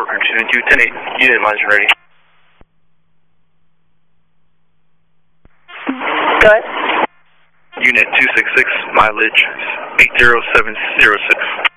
272, 10-8, unit mileage ready. Go ahead. Unit 266, mileage 80706.